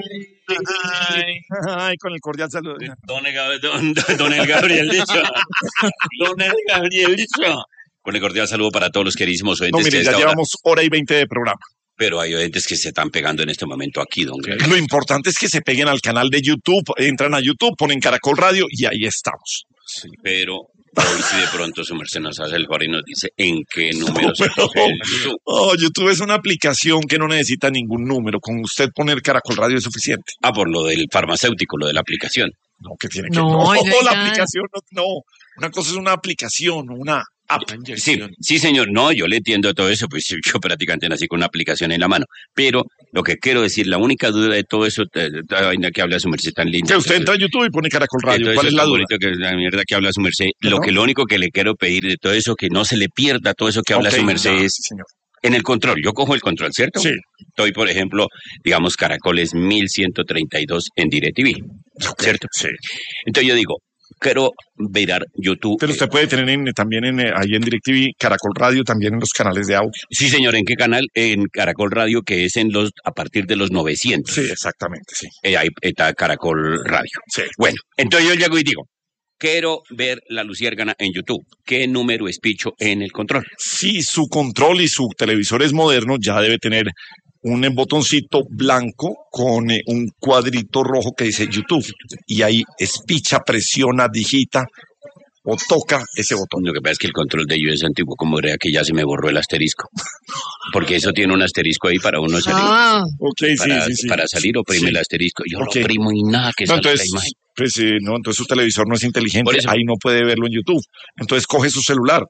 Ay, con el cordial saludo. Don el Gabriel dicho. Don el Gabriel dicho. Con el cordial saludo para todos los queridísimos oyentes. No, mire, ya llevamos hora y 20 de programa. Pero hay oyentes que se están pegando en este momento aquí, don Gabriel. Lo importante es que se peguen al canal de YouTube, entran a YouTube, ponen Caracol Radio y ahí estamos. Sí, pero hoy si de pronto su merced nos hace el favor y nos dice en qué número se coge el YouTube. Oh, YouTube es una aplicación que no necesita ningún número. Con usted poner Caracol Radio es suficiente. Ah, por lo del farmacéutico, lo de la aplicación. No, que tiene que... No, la aplicación no. Una cosa es una aplicación, una app. Sí, señor. No, yo le entiendo todo eso, pues yo prácticamente nací con una aplicación en la mano. Pero lo que quiero decir, la única duda de todo eso, la vaina que habla su merced tan linda. Que usted entra a YouTube y pone Caracol Radio. ¿Cuál es la duda? Que la mierda que habla su merced. Lo único que le quiero pedir de todo eso, que no se le pierda todo eso que habla su merced es... Señor. En el control, yo cojo el control, ¿cierto? Sí. Estoy, por ejemplo, digamos, Caracoles 1132 en DirecTV, ¿cierto? Sí. Entonces yo digo, quiero mirar YouTube. Pero usted puede tener ahí en DirecTV Caracol Radio, también en los canales de audio. Sí, señor, ¿en qué canal? En Caracol Radio, que es a partir de los 900. Sí, exactamente, sí. Ahí está Caracol Radio. Sí. Bueno, entonces yo llego y digo, quiero ver la luciérgana en YouTube. ¿Qué número es picho en el control? Si su control y su televisor es moderno, ya debe tener un botoncito blanco con un cuadrito rojo que dice YouTube. Y ahí espicha, presiona, digita o toca ese botón. Lo que pasa es que el control de ellos es antiguo, como vea que ya se me borró el asterisco. Porque eso tiene un asterisco ahí para uno salir. Okay, sí. Para salir oprime el asterisco. Yo lo oprimo y nada que salga la imagen. Pues entonces su televisor no es inteligente, ahí no puede verlo en YouTube. Entonces coge su celular.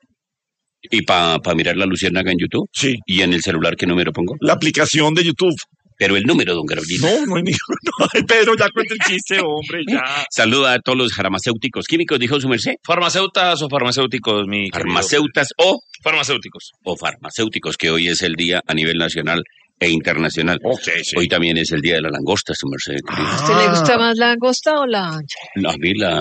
¿Y para mirar la luciérnaga en YouTube? Sí. ¿Y en el celular qué número pongo? La aplicación de YouTube. Pero el número, don Gabriel. No hay ninguno. Ay, Pedro, ya cuenta el chiste, hombre, ya. Saluda a todos los farmacéuticos químicos, dijo su merced. Farmacéutas o farmacéuticos, mi Farmacéutas o farmacéuticos. O farmacéuticos, que hoy es el día a nivel nacional e internacional. Okay, sí. Hoy también es el día de la langosta, su merced. ¿A usted le gusta más la langosta o la ancha? No, a mí la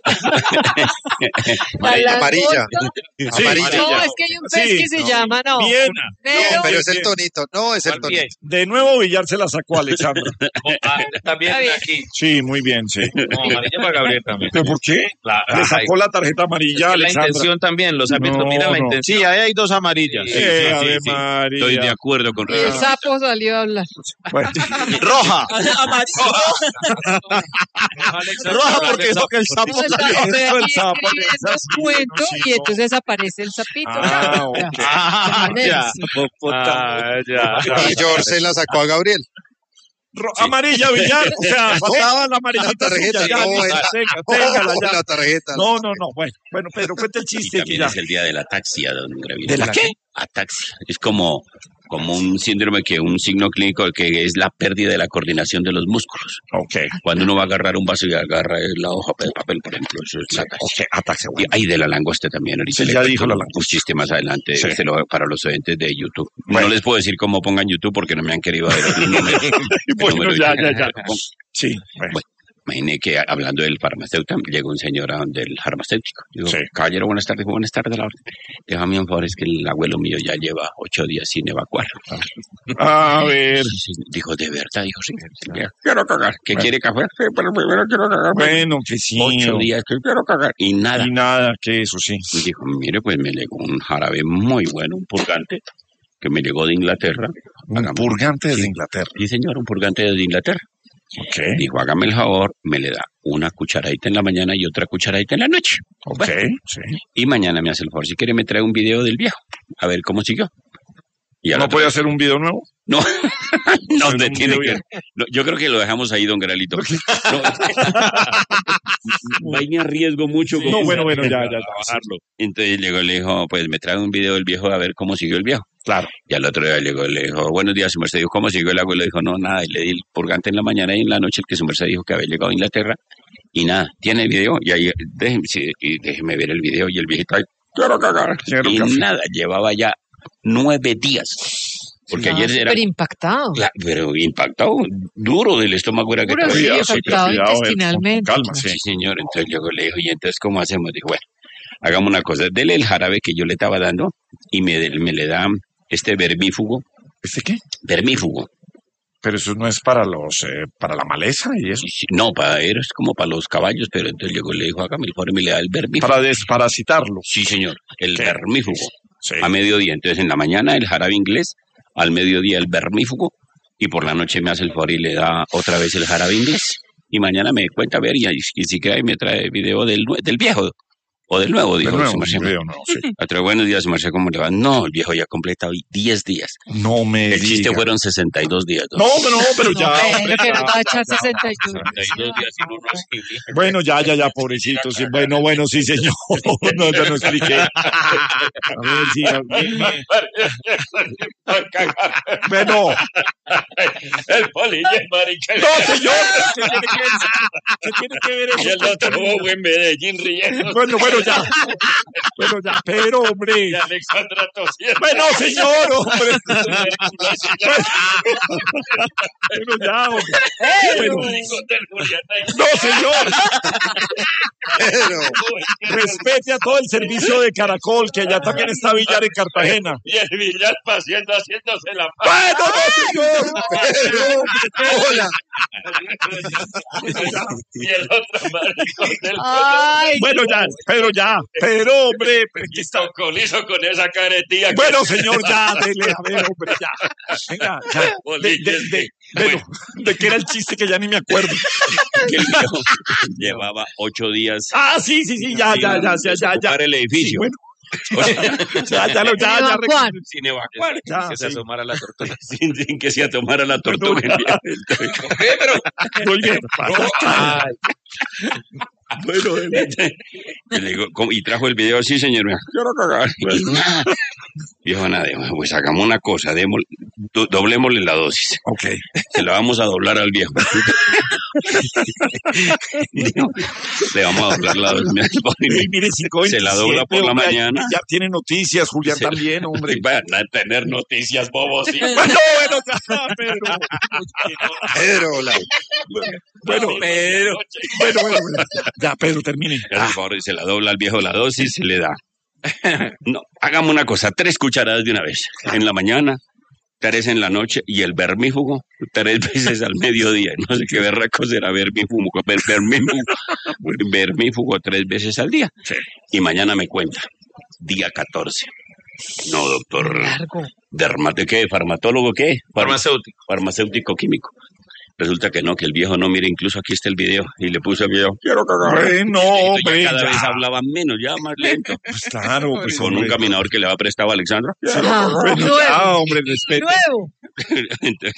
amarilla. Sí, Amarilla. No, es que hay un pez que se llama, Viena. Pero es el tonito. No, es el tonito. De nuevo Villar se la sacó a Alexandra. También Está bien. aquí. Sí, muy bien, sí. No, amarilla para Gabriel también. ¿Pero por qué? Le sacó la tarjeta amarilla a La Alexandra. intención también, los árbitros No, miran la no. intención. Sí, ahí hay dos amarillas. Ave María. Estoy de acuerdo con Y el sapo salió a hablar. Bueno, Roja. Roja porque dijo que el sapo Estoy salió. aquí el sapo. escribiendo un cuento y entonces aparece el sapito. ok. Ya. Y George se la sacó a Gabriel. Amarilla, Villar. O sea, faltaba la amarillita. La tarjeta, suya, ya, no, téngala ya. la tarjeta. No. Bueno, Pedro, cuenta el Y chiste. también Ya. es el día de la ataxia, don Gabriel. ¿De la qué? Ataxia. Es como un síndrome un signo clínico que es la pérdida de la coordinación de los músculos. Ok. Cuando uno va a agarrar un vaso y agarra la hoja de papel, por ejemplo, eso es la ataxia. Ok, ataxia. Y hay de la langosta también. Ahorita Sí, le ya cuento dijo la un langosta. chiste más adelante Sí. para los oyentes de YouTube. Bueno. No les puedo decir cómo pongan YouTube porque no me han querido ver el número. Bueno, ya. Sí, Bueno, imaginé que hablando del farmacéutico, llegó un señor del farmacéutico. Digo, Sí. caballero, buenas tardes, la orden. Déjame un favor, es que el abuelo mío ya lleva 8 días sin evacuar. A ver. Sí, dijo, ¿de verdad? Dijo, sí. Quiero cagar. ¿Qué quiere café? Sí, pero primero quiero cagar. Bueno, que sí. 8 días que quiero cagar. Y nada. Y nada, que eso sí. Y dijo, mire, pues me llegó un jarabe muy bueno, un purgante, que me llegó de Inglaterra. Un purgante desde Inglaterra. Sí, señor, un purgante desde Inglaterra. Ok. Dijo, hágame el favor, me le da una cucharadita en la mañana y otra cucharadita en la noche. Ok, Bueno, sí. y mañana me hace el favor, si quiere me trae un video del viejo, a ver cómo siguió. Y al ¿No otro puede día- hacer un video nuevo? No, no, Un te tiene video que... no, yo creo que lo dejamos ahí, don Gralito. No, ahí me arriesgo mucho. No, bueno, ya. Bajarlo. Entonces llegó y le dijo, pues me trae un video del viejo a ver cómo siguió el viejo. Claro. Y al otro día llegó y le dijo, buenos días, su merced. Dijo, ¿cómo siguió el abuelo? Dijo, no, nada. Y le di el purgante en la mañana y en la noche el que su merced dijo que había llegado a Inglaterra. Y nada, tiene el video. Y ahí, déjeme ver el video. Y el viejito ahí, quiero cagar. Y nada, llevaba ya 9 días. Porque ayer era... Súper impactado. Pero impactado, duro del estómago era que Duro, sí, todavía... afectado intestinalmente. Calma, Sí, sí. señor. Entonces llegó y le dijo, ¿y entonces cómo hacemos? Dijo, bueno, hagamos una cosa. Dele el jarabe que yo le estaba dando y me le da este vermífugo. ¿Este qué? Vermífugo. Pero eso no es para para la maleza y eso. No, es como para los caballos, pero entonces llegó y le dijo, hágame el favor y me le da el vermífugo. Para desparasitarlo. Sí, señor, el ¿Qué? vermífugo. Sí. A mediodía, entonces en la mañana el jarabe inglés, al mediodía el vermífugo, y por la noche me hace el favor y le da otra vez el jarabe inglés. Y mañana me cuenta a ver, y si queda y me trae video del viejo. O del nuevo, dijo su merced. Sí. Otro buenos días, su merced, ¿cómo le va? No, el viejo ya completa hoy 10 días. No me El chiste diga. fueron 62 días. No, pero ya. No, hombre, que no ya, va a echar ya. 62. 62 días y no nos sigue. Bueno, ya, pobrecito. Sí, bueno, sí, señor. No, ya no expliqué. A ver, sí, bueno. El polilla, marica. No, señor. ¿Qué tiene que ver Y eso? el otro bobo en Medellín riendo. Bueno, ya. Bueno, ya, pero, hombre. Y Alexandra tosiendo. Bueno, señor, hombre. Bueno, ya, hombre. Bueno, no, señor. Pero, Respete a todo el servicio de Caracol, que allá también está Villar en Cartagena. Y el Villar haciéndose la Bueno, no, señor. hola. Y el otro maricón del Ay, Bueno, ya, pero, hombre, aquí está. colizo con esa caretilla. Bueno, señor, ya, dele, a ver, hombre, ya. Venga, ya. Bueno, ¿de qué era el chiste que ya ni me acuerdo? Que el viejo llevaba 8 días Ah, sí, ya. para el edificio. Sí, bueno. Ya, Juan. Sin evacuar, Ya, Que se sí. asomara la tortuga. sin que se atomara la tortuga. Muy bien. Ay, Bueno, Y le digo, ¿cómo? Y trajo el video, sí, señor. Quiero cagar. Y nada. Dijo, nada, pues hagamos una cosa, doblémosle la dosis. ok. Se la vamos a doblar al viejo. Dijo, le vamos a doblar la dosis. Mire, 5:27, Se la dobla por la hombre, mañana. Ya tiene noticias, Julián Se- también, hombre. Y van a tener noticias, bobos. Sí. Bueno, ya, Pedro. Pedro, hola. Bueno, ya, Pedro, termine. Por favor, se la dobla al viejo la dosis, se le da. No, hagamos una cosa, 3 cucharadas de una vez. En la mañana, 3 en la noche y el vermífugo 3 veces al mediodía. No sé qué berraco será vermífugo, vermífugo 3 veces al día. Y mañana me cuenta, día 14. No, doctor. largo. ¿Qué? ¿Farmatólogo qué? farmacéutico. Farmacéutico químico. Resulta que no, que el viejo no, mire, incluso aquí está el video. Y le puse el video. Quiero cagar. Bueno, Ya hombre, cada ya. vez hablaba menos, ya más lento. Pues claro, pues Con un hombre. caminador que le va prestado a Alexandra. Bueno, ya, hombre, respeto. Nuevo. Entonces,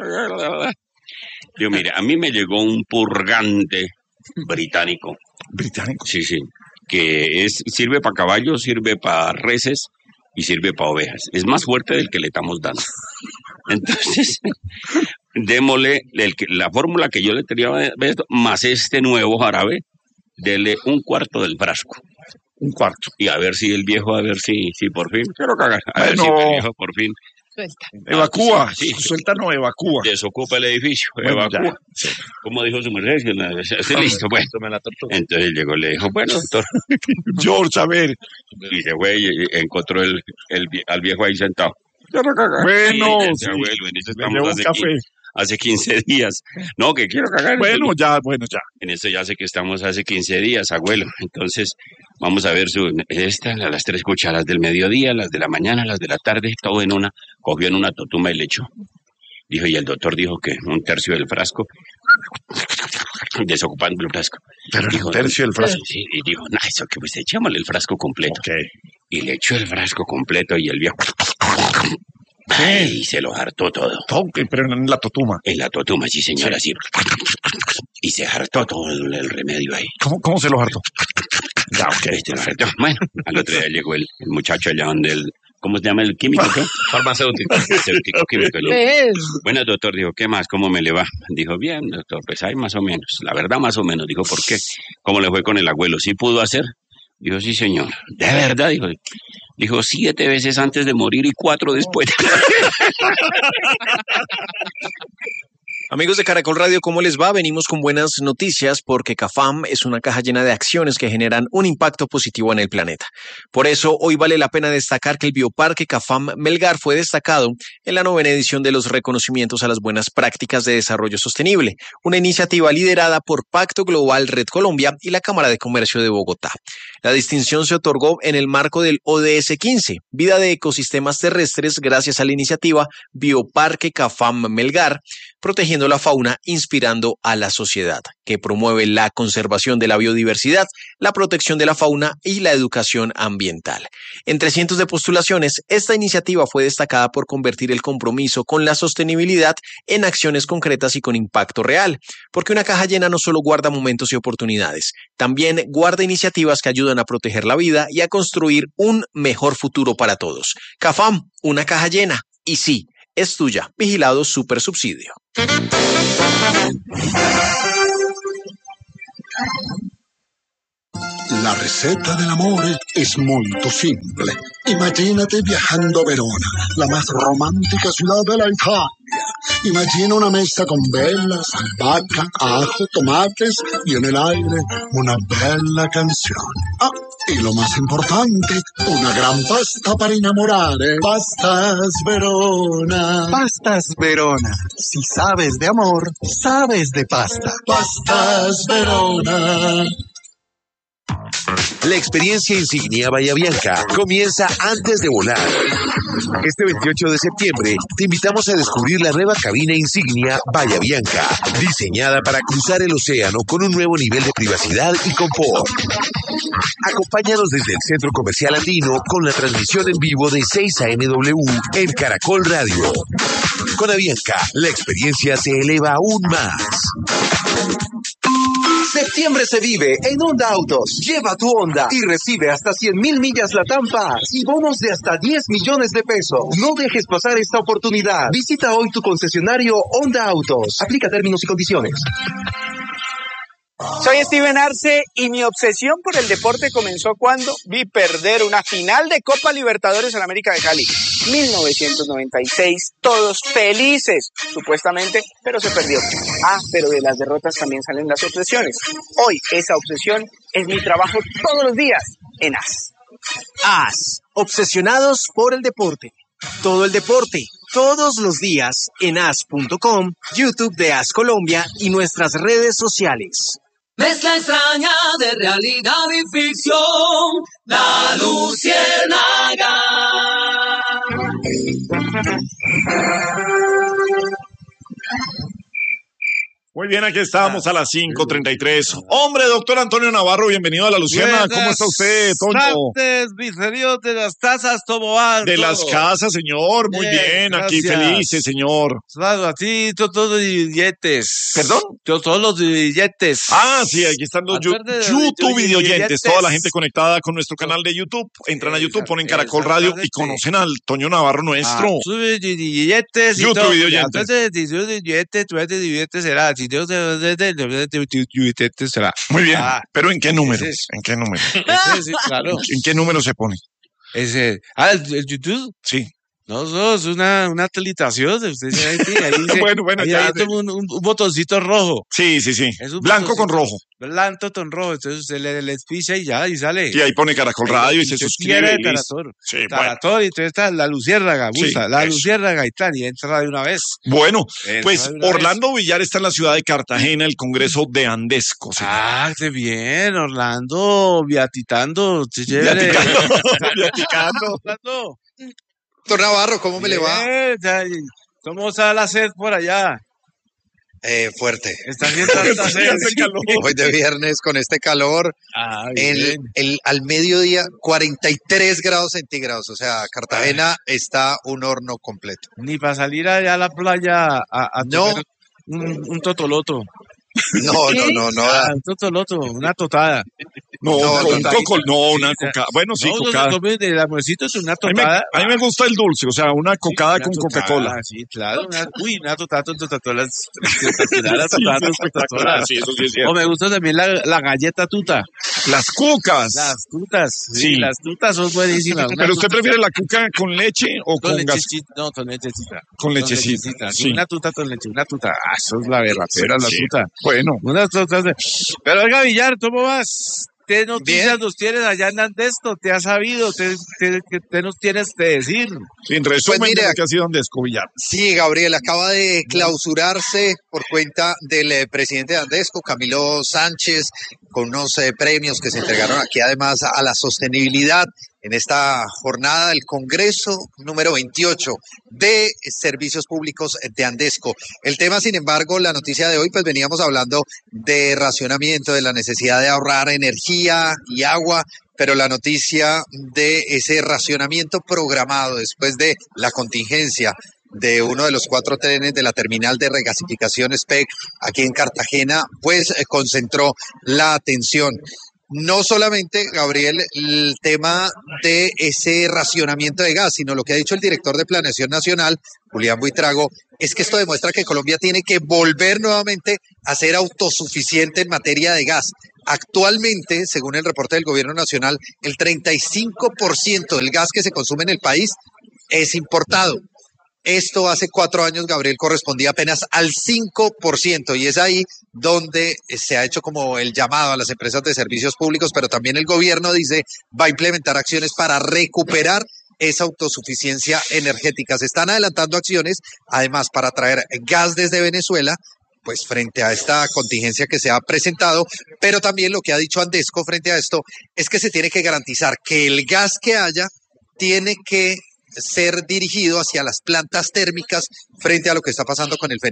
yo, mire, a mí me llegó un purgante británico. Británico. Sí, que sirve para caballos, sirve para reses y sirve para ovejas. Es más fuerte del que le estamos dando. Entonces, démosle la fórmula que yo le tenía más este nuevo jarabe, dele 1/4 del frasco. 1/4. Y a ver si el viejo, a ver si por fin, quiero cagar, a ver si Bueno. el viejo por fin Suelta. Evacúa. Sí. Suelta, no, evacúa. desocupa el edificio, Bueno, ya. evacúa. Como dijo su merced, estoy listo, bueno. Tome la tortuga. Entonces llegó, le dijo, bueno, doctor, George, a ver. y se fue y encontró al viejo ahí sentado. Bueno, Sí, sí. abuelo, en eso Le estamos llevo un café. hace 15 días. No, que quiero cagar. Bueno, ya. En esto ya sé que estamos hace 15 días, abuelo. Entonces, vamos a ver las 3 cucharas del mediodía, las de la mañana, las de la tarde, todo en una. Cogió en una totuma y le echó. Dijo, y el doctor dijo que 1/3 del frasco, desocupando el frasco. Pero Dijo, 1/3 del frasco. Sí, y dijo, no, eso que pues echémosle el frasco completo. Ok. Y le echó el frasco completo y el viejo... Y se lo hartó todo. Toque, pero en la totuma. En la totuma, sí, señora, sí. Y se hartó todo el remedio ahí. ¿Cómo se lo hartó? Ya, ok. Lo hartó. Bueno, al otro día llegó el muchacho allá donde ¿cómo se llama el químico? ¿Qué? Farmacéutico. Farmacéutico químico. ¿Qué es? Bueno, doctor, dijo, ¿qué más? ¿Cómo me le va? Dijo, bien, doctor, pues hay más o menos. La verdad, más o menos. Dijo, ¿por qué? ¿Cómo le fue con el abuelo? ¿Sí pudo hacer? Dijo, sí, señor. ¿De verdad? Dijo, 7 veces antes de morir y 4 después. Amigos de Caracol Radio, ¿cómo les va? Venimos con buenas noticias porque CAFAM es una caja llena de acciones que generan un impacto positivo en el planeta. Por eso, hoy vale la pena destacar que el Bioparque CAFAM Melgar fue destacado en la 9ª edición de los reconocimientos a las buenas prácticas de desarrollo sostenible, una iniciativa liderada por Pacto Global Red Colombia y la Cámara de Comercio de Bogotá. La distinción se otorgó en el marco del ODS 15, Vida de Ecosistemas Terrestres, gracias a la iniciativa Bioparque CAFAM Melgar, protegiendo la fauna, inspirando a la sociedad, que promueve la conservación de la biodiversidad, la protección de la fauna y la educación ambiental. Entre cientos de postulaciones, esta iniciativa fue destacada por convertir el compromiso con la sostenibilidad en acciones concretas y con impacto real, porque una caja llena no solo guarda momentos y oportunidades, también guarda iniciativas que ayudan a proteger la vida y a construir un mejor futuro para todos. CAFAM, una caja llena, y sí, es tuya. Vigilado Supersubsidio. La receta del amor es muy simple. Imagínate viajando a Verona, la más romántica ciudad de la Italia. Imagina una mesa con velas, albahaca, ajo, tomates y en el aire una bella canción. Ah, y lo más importante, una gran pasta para enamorar, ¿eh? Pastas Verona. Pastas Verona. Si sabes de amor, sabes de pasta. Pastas Verona. La experiencia Insignia Bahía Bianca comienza antes de volar. Este 28 de septiembre te invitamos a descubrir la nueva cabina Insignia Bahía Bianca, diseñada para cruzar el océano con un nuevo nivel de privacidad y confort. Acompáñanos desde el Centro Comercial Andino con la transmisión en vivo de 6 a.m. en Caracol Radio. Con Avianca, la experiencia se eleva aún más. Septiembre se vive en Honda Autos. Lleva tu Honda y recibe hasta 100,000 millas Latam Pass y bonos de hasta 10 millones de pesos. No dejes pasar esta oportunidad. Visita hoy tu concesionario Honda Autos. Aplica términos y condiciones. Soy Steven Arce y mi obsesión por el deporte comenzó cuando vi perder una final de Copa Libertadores en América de Cali. 1996, todos felices, supuestamente, pero se perdió. Pero de las derrotas también salen las obsesiones. Hoy esa obsesión es mi trabajo todos los días en AS. AS, obsesionados por el deporte. Todo el deporte, todos los días en as.com, YouTube de AS Colombia y nuestras redes sociales. Mezcla extraña de realidad y ficción, La Luciérnaga. Muy bien, aquí estamos a las 5:33. Hombre, doctor Antonio Navarro, bienvenido a La Luciérnaga. ¿Cómo está usted, Toño? Mis de las casas, ¿cómo van? De las casas, señor. Muy bien, aquí felices, señor. Claro, así todos los billetes. ¿Perdón? Todos los billetes. Ah, sí, aquí están los YouTube videoyentes. Toda la gente conectada con nuestro canal de YouTube. Entran a YouTube, ponen Caracol Radio y conocen al Toño Navarro nuestro. Billetes y YouTube todo. videoyentes. Billetes será. Muy bien, pero ¿en qué número? ¿En qué número? Sí, claro. ¿En qué número se pone? El YouTube. Sí. No, eso es una actualización. Usted ahí dice, bueno, ahí ya. hay como un botoncito rojo. Sí. Blanco con rojo. Blanco con rojo. Entonces usted le picha y ya, y sale. Y ahí pone Caracol Radio y se suscribe. Sí, Tarator, y entonces está La Luciérnaga, gusta, La Luciérnaga y tal, y entra de una vez. Bueno, pues Orlando Villar está en la ciudad de Cartagena, el Congreso de Andesco. Señor. Qué bien, Orlando, viaticando. Viaticando. Doctor Navarro, ¿cómo me le va? ¿Cómo está la sed por allá? Fuerte. Está haciendo tanta sed. Hoy de viernes con este calor. Al mediodía, 43 grados centígrados. O sea, Cartagena está un horno completo. Ni para salir allá a la playa a no. Un totoloto. No. Un totoloto, una totada. No, con coco, no, una cocada. Bueno, sí, no, cocada. El almuercito es una A mí, totada. a mí me gusta el dulce, o sea, una cocada Una con totada, Coca-Cola. Sí, claro. Una totada, tototolas. Sí, eso sí es cierto. O me gusta también la galleta tuta. Las cucas. Las tutas. Sí. Las tutas son buenísimas. Pero usted prefiere la cuca con leche o con gas. lechecita. No, con lechecita. Con lechecita. Sí. Sí. Una tuta con leche, una tuta. Ah, eso es la berracera, la Sí. tuta. Bueno. Unas tutas. Pero oiga, Villar, ¿cómo vas? ¿Qué noticias nos tienes allá en Andesto? ¿Te has sabido? ¿Qué nos tienes que decir? En resumen, Pues mire, de lo que ha sido Andesco, Villar. Sí, Gabriel, acaba de clausurarse por cuenta del presidente de Andesco, Camilo Sánchez, con unos premios que se entregaron aquí además a la sostenibilidad en esta jornada del Congreso número 28 de Servicios Públicos de Andesco. El tema, sin embargo, la noticia de hoy, pues veníamos hablando de racionamiento, de la necesidad de ahorrar energía y agua, pero la noticia de ese racionamiento programado después de la contingencia de uno de los 4 trenes de la terminal de regasificación SPEC aquí en Cartagena, pues concentró la atención. No solamente, Gabriel, el tema de ese racionamiento de gas, sino lo que ha dicho el director de Planeación Nacional, Julián Buitrago, es que esto demuestra que Colombia tiene que volver nuevamente a ser autosuficiente en materia de gas. Actualmente, según el reporte del Gobierno Nacional, el 35% del gas que se consume en el país es importado. Esto hace 4 años, Gabriel, correspondía apenas al 5%, y es ahí donde se ha hecho como el llamado a las empresas de servicios públicos, pero también el gobierno dice va a implementar acciones para recuperar esa autosuficiencia energética. Se están adelantando acciones, además, para traer gas desde Venezuela, pues frente a esta contingencia que se ha presentado, pero también lo que ha dicho Andesco frente a esto es que se tiene que garantizar que el gas que haya tiene que ser dirigido hacia las plantas térmicas frente a lo que está pasando con el fenómeno